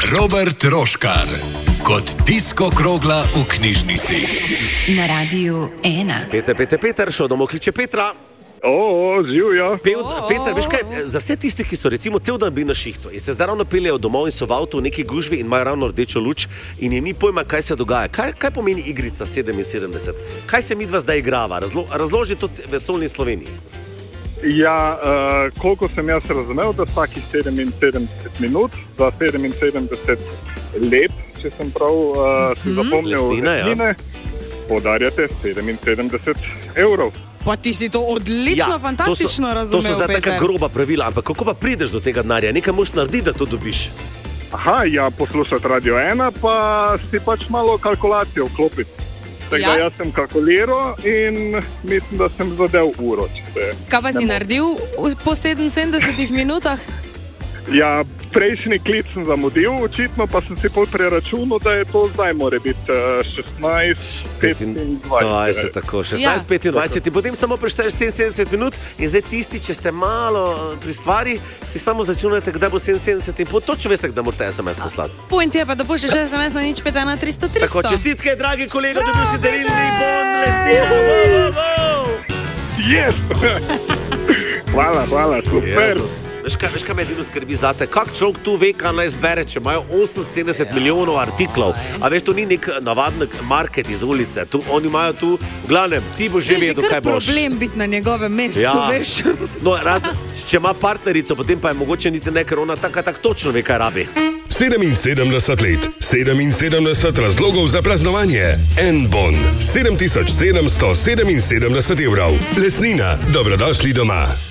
Robert Roškar kot disko krogla v knjižnici. Na Radiu 1. Peter, šel domov, kliče Petra. Živjo. Peter, veš kaj, za vse tisti, ki so recimo cel dan bili na šihtu in se zdaj ravno peljejo domov in so v avtu v neki gužvi in imajo ravno rdečo luč in jim ni pojma, kaj se dogaja. Kaj pomeni igrica 77? Kaj se midva zdaj igrava? Razloži to vesoljni Sloveniji. Ja, koliko sem jaz razumel, da vsakih 77 minut za 77 let, če sem prav si zapomnil lesnine, podarjate 77 evrov. Pa ti si to odlično, fantastično razumel, Peter. To so zdaj taka groba pravila, ampak kako pa prideš do tega denarja? Nekaj moraš narediti, da to dobiš. Poslušati Radio 1, pa si pač malo kalkulacijo vklopiti. Tako da jaz sem kalkuliral in mislim, da sem zadev uro. Kaj pa si naredil po 77 minutah? Ja, prejšnji klic sem zamudil, očitno pa sem si preračunal, da je to zdaj mora biti 16:25. Tako, 16:25 in potem samo prešteješ 77 minut in zdaj tisti, če ste malo pri stvari, si samo začunajte, kdaj bo 77 in točno veste, kdaj morate SMS poslati. Point je pa, da pošlješ SMS na 051300. Tako, čestitke, dragi kolega, da bi si delili bon lesnino. Yes! Hvala, super. Veš kaj me edino skrbi zate? Kak človek tu ve, kaj naj zbere, če imajo 78 milijonov artiklov? A veš, to ni nek navaden market iz ulice. Oni imajo tu, v glavnem, ti bo že vedel, kaj boš. Je problem biti na njegovem mestu, veš. No, če ima partnerico, potem pa je mogoče niti ne, ker ona tak točno ve, kaj rabi. 77 let, 77 razlogov za praznovanje. N-Bon, 7777 evrov. Lesnina, dobrodošli doma.